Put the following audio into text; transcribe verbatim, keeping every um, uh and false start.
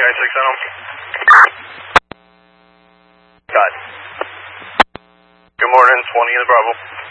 ninety-six on him. Got. Good morning, twenty in the Bravo.